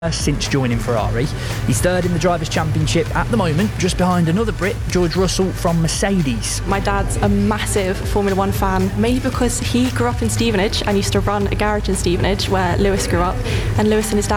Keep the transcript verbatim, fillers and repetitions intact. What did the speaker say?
since joining Ferrari. He's third in the Drivers' Championship at the moment, just behind another Brit, George Russell from Mercedes. My dad's a massive Formula One fan, mainly because he grew up in Stevenage and used to run a garage in Stevenage where Lewis grew up, and Lewis and his dad